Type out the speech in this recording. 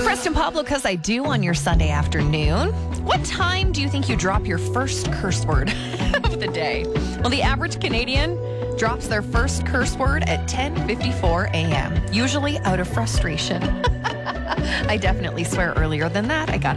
Preston Pablo, because I do on your Sunday afternoon. What time do you think you drop your first curse word of the day? Well, the average Canadian drops their first curse word at 10:54 a.m., usually out of frustration. I definitely swear earlier than that. I got